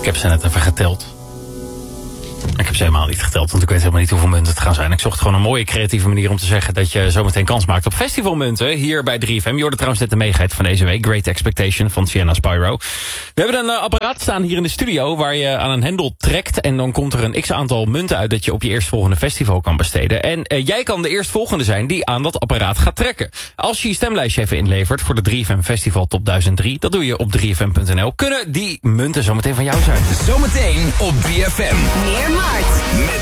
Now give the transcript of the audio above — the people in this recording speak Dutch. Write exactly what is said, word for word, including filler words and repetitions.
Ik heb ze net even geteld. Ik heb ze helemaal niet geteld, want ik weet helemaal niet hoeveel munten het gaan zijn. Ik zocht gewoon een mooie creatieve manier om te zeggen dat je zometeen kans maakt op festivalmunten hier bij drie F M. Je hoorde trouwens net de meegeheid van deze week, Great Expectation van Sienna Spyro. We hebben een uh, apparaat staan hier in de studio waar je aan een hendel trekt en dan komt er een x-aantal munten uit dat je op je eerstvolgende festival kan besteden. En uh, jij kan de eerstvolgende zijn die aan dat apparaat gaat trekken. Als je je stemlijstje even inlevert voor de drie F M Festival Top duizend drie, dat doe je op drie F M punt n l, kunnen die munten zometeen van jou zijn. Zometeen op drie F M. Meer Mart. Met